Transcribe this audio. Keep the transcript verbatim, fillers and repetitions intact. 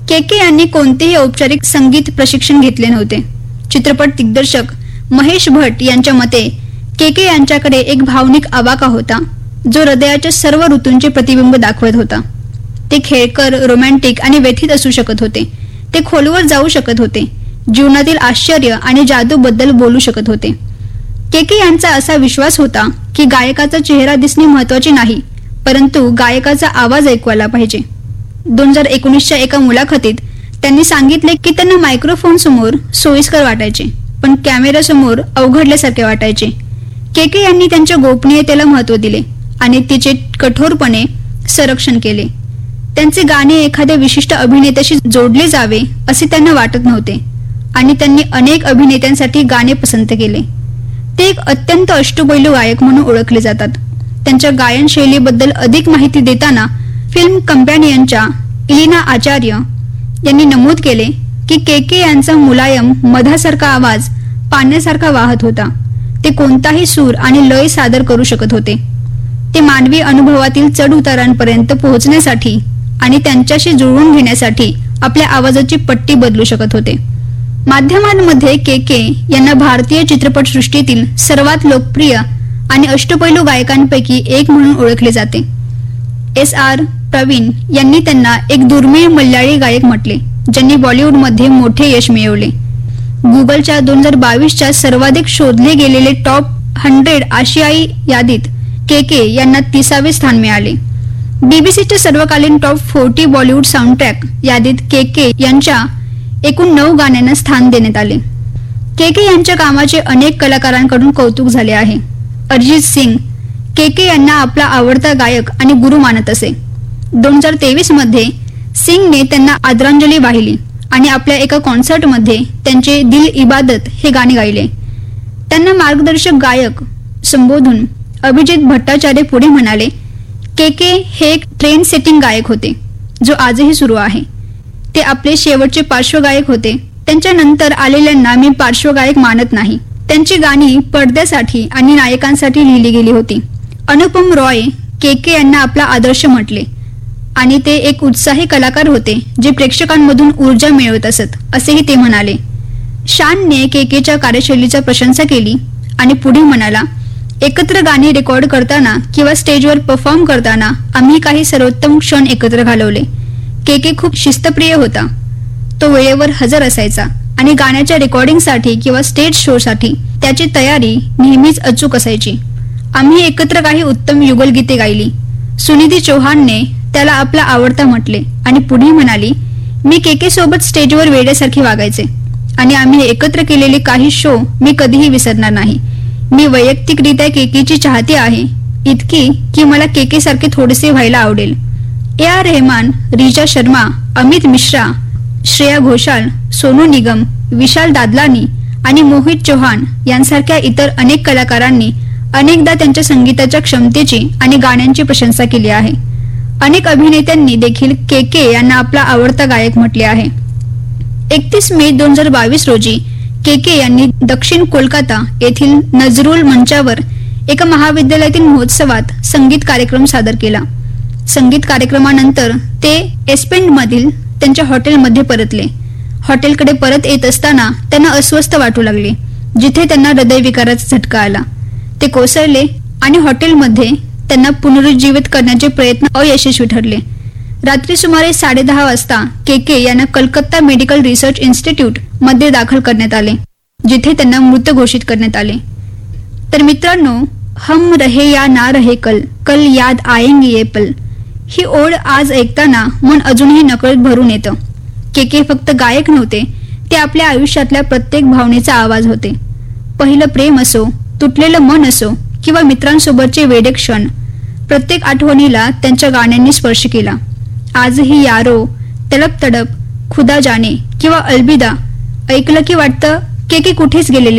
के के यांनी कोणतेही औपचारिक संगीत प्रशिक्षण घेतले नव्हते. चित्रपट दिग्दर्शक महेश भट्ट यांच्या मते के के यांच्याकडे एक भावनिक आवाका होता जो हृदयाच्या सर्व ऋतूंचे प्रतिबिंब दाखवत होता. ते खेळकर, रोमॅन्टिक आणि व्यथित असू शकत होते. ते खोलवर जाऊ शकत होते. जीवनातील आश्चर्य आणि जादूबद्दल बोलू शकत होते. के के यांचा असा विश्वास होता की गायकाचा चेहरा दिसणे महत्वाचे नाही, परंतु गायकाचा आवाज ऐकू आला पाहिजे. दोन हजार एकोणीसच्या एका मुलाखतीत त्यांनी सांगितले की त्यांना मायक्रोफोन समोर सोयीस्कर वाटायचे, पण कॅमेरा समोर अवघडल्यासारखे वाटायचे. के के यांनी त्यांच्या गोपनीयतेला महत्त्व दिले आणि तिचे कठोरपणे संरक्षण केले. त्यांचे गाणे एखाद्या विशिष्ट अभिनेत्याशी जोडले जावे असे त्यांना वाटत नव्हते आणि त्यांनी अनेक अभिनेत्यांसाठी गाणे पसंत केले. ते एक अत्यंत अष्टपैलू गायक म्हणून ओळखले जातात. त्यांच्या गायन शैलीबद्दल अधिक माहिती देताना फिल्म कंपॅनियनच्या इलिना आचार्य यांनी नमूद केले की के के यांचा मुलायम मधासारखा आवाज पाण्यासारखा वाहत होता. ते कोणताही सूर आणि लय सादर करू शकत होते. ते मानवी अनुभवातील चढ उतारांपर्यंत पोहोचण्यासाठी आणि त्यांच्याशी जुळवून घेण्यासाठी आपल्या आवाजाची पट्टी बदलू शकत होते. माध्यमांमध्ये के के यांना भारतीय चित्रपटसृष्टीतील सर्वात लोकप्रिय आणि अष्टपैलू गायकांपैकी एक म्हणून ओळखले जाते. एस आर प्रवीण यांनी त्यांना एक दुर्मिळ मल्याळी गायक म्हटले ज्यांनी बॉलिवूडमध्ये मोठे यश मिळवले. गुगलच्या दोन हजार बावीसच्या सर्वाधिक शोधले गेलेले टॉप हंड्रेड आशियाई यादीत के के यांना तिसावे स्थान मिळाले. बीबीसीच्या सर्वकालीन टॉप फोर्टी बॉलिवूड साऊंडट्रॅक यादीत के के यांच्या एकूण नऊ गाण्यांना स्थान देण्यात आले. के के यांच्या कामाचे अनेक कलाकारांकडून कौतुक झाले आहे. अरिजित सिंग के के यांना आपला आवडता गायक आणि गुरु मानत असे. दोन हजार तेवीस मध्ये सिंगने त्यांना आदरांजली वाहिली आणि आपल्या एका कॉन्सर्टमध्ये त्यांचे दिल इबादत हे गाणे गायले. त्यांना मार्गदर्शक गायक संबोधून अभिजित भट्टाचार्य पुढे म्हणाले, के के हे एक ट्रेंड सेटिंग गायक होते जो आजही सुरू आहे. ते आपले शेवटचे पार्श्वगायक होते. त्यांच्या नंतर आलेल्यांना मी पार्श्वगायक मानत नाही. त्यांची गाणी पडद्यासाठी आणि नायकांसाठी लिहिली गेली होती. अनुपम रॉय के के यांना आपला आदर्श म्हटले आणि ते एक उत्साही कलाकार होते जे प्रेक्षकांमधून ऊर्जा मिळवत असत असेही ते म्हणाले. शानने के केच्या कार्यशैलीचा प्रशंसा केली आणि पुढे म्हणाला, एकत्र गाणी रेकॉर्ड करताना किंवा स्टेजवर परफॉर्म करताना आम्ही काही सर्वोत्तम क्षण एकत्र घालवले. के के खूप शिस्तप्रिय होता. तो वेळेवर हजर असायचा आणि गाण्याच्या रेकॉर्डिंगसाठी किंवा स्टेज शोसाठी त्याची तयारी नेहमीच अचूक असायची. आम्ही एकत्र काही उत्तम युगलगीते गायली. सुनिधी चौहानने त्याला आपला आवडता म्हटले आणि पुढे म्हणाली, मी के के सोबत स्टेजवर वेड्यासारखी वागायचे आणि आम्ही एकत्र केलेले काही शो मी कधीही विसरणार नाही. मी वैयक्तिकरित्या केकेची चाहती आहे, इतकी की मला केके सारखे थोडेसे व्हायला आवडेल. ए आर रहमान, रिचा शर्मा, अमित मिश्रा, श्रेया घोषाल, सोनू निगम, विशाल दादलानी आणि मोहित चौहान यांसारख्या इतर अनेक कलाकारांनी अनेकदा त्यांच्या संगीताच्या क्षमतेची आणि गाण्यांची प्रशंसा केली आहे. अनेक अभिनेत्यांनी देखील के के यांना आपला आवडता गायक म्हटले आहे. एकतीस मे दोन हजार बावीस रोजी के के यांनी दक्षिण कोलकाता येथील नजरुल मंचावर एका महाविद्यालयातील महोत्सवात संगीत कार्यक्रम सादर केला. संगीत कार्यक्रमानंतर ते एस्पेंड मधील त्यांच्या हॉटेलमध्ये परतले. हॉटेलकडे परत येत असताना त्यांना अस्वस्थ वाटू लागले, जिथे त्यांना हृदयविकाराचा झटका आला. ते कोसळले आणि हॉटेलमध्ये त्यांना पुनरुज्जीवित करण्याचे प्रयत्न अयशस्वी ठरले. रात्री सुमारे साडेदहा वाजता के के यांना कलकत्ता मेडिकल रिसर्च इन्स्टिट्यूट मध्ये दाखल करण्यात आले, जिथे त्यांना मृत घोषित करण्यात आले. तर मित्रांनो, हम रहे या ना रहे कल, कल याद आएंगे ये पल, ही ओढ आज ऐकताना मन अजूनही नकळत भरून येतं. के के फक्त गायक नव्हते, ते आपल्या आयुष्यातल्या प्रत्येक भावनेचा आवाज होते. पहिलं प्रेम असो, तुटलेलं मन असो किंवा मित्रांसोबतचे वेडे क्षण, प्रत्येक आठवणीला त्यांच्या गाण्यांनी स्पर्श केला. आजही यारो, तडप तडप, खुदा जाने किंवा अलविदा ऐकलं की वाटतं के के कुठेच गेलेले